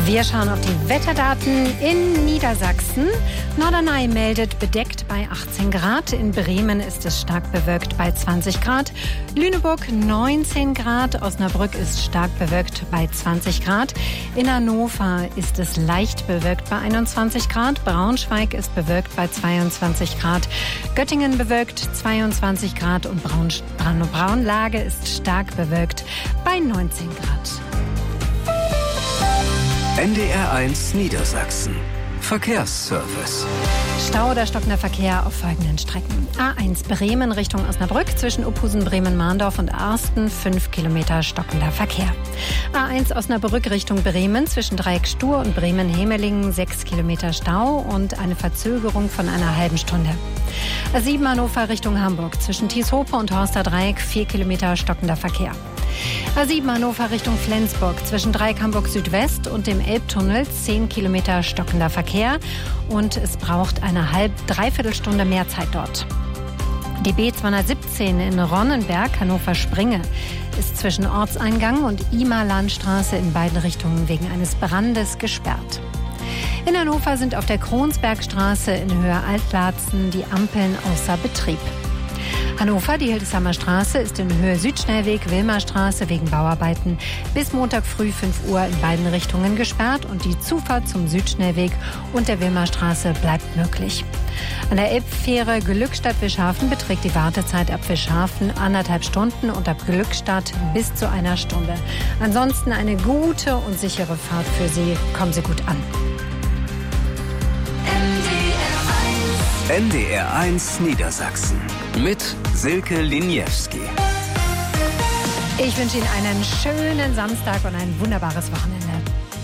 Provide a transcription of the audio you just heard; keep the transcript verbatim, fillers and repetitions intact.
Wir schauen auf die Wetterdaten in Niedersachsen. Norderney meldet bedeckt bei achtzehn Grad. In Bremen ist es stark bewölkt bei zwanzig Grad. Lüneburg neunzehn Grad. Osnabrück ist stark bewölkt bei zwanzig Grad. In Hannover ist es leicht bewölkt bei einundzwanzig Grad. Braunschweig ist bewölkt bei zweiundzwanzig Grad. Göttingen bewölkt zweiundzwanzig Grad und Braun, Braun, Braunlage ist stark bewölkt bei neunzehn Grad. N D R eins Niedersachsen. Verkehrsservice. Stau oder stockender Verkehr auf folgenden Strecken. A eins Bremen Richtung Osnabrück zwischen Uphusen, Bremen-Mahndorf und Arsten, fünf Kilometer stockender Verkehr. A eins Osnabrück Richtung Bremen zwischen Dreieck Stur und Bremen-Hemelingen, sechs Kilometer Stau und eine Verzögerung von einer halben Stunde. A sieben Hannover Richtung Hamburg zwischen Thieshope und Horster Dreieck, vier Kilometer stockender Verkehr. A sieben Hannover Richtung Flensburg zwischen Dreieck Hamburg Südwest und dem Elbtunnel, zehn Kilometer stockender Verkehr und es braucht eine halb, dreiviertel Stunde mehr Zeit dort. Die B zweihundertsiebzehn in Ronnenberg, Hannover-Springe, ist zwischen Ortseingang und Ima-Landstraße in beiden Richtungen wegen eines Brandes gesperrt. In Hannover sind auf der Kronsbergstraße in Höhe Altlatzen die Ampeln außer Betrieb. Hannover, die Hildesheimer Straße ist in Höhe Südschnellweg, Wilmerstraße wegen Bauarbeiten bis Montag früh fünf Uhr in beiden Richtungen gesperrt und die Zufahrt zum Südschnellweg und der Wilmerstraße bleibt möglich. An der Elbfähre Glückstadt-Wischhafen beträgt die Wartezeit ab Wischhafen anderthalb Stunden und ab Glückstadt bis zu einer Stunde. Ansonsten eine gute und sichere Fahrt für Sie. Kommen Sie gut an. N D R eins Niedersachsen mit Silke Liniewski. Ich wünsche Ihnen einen schönen Samstag und ein wunderbares Wochenende.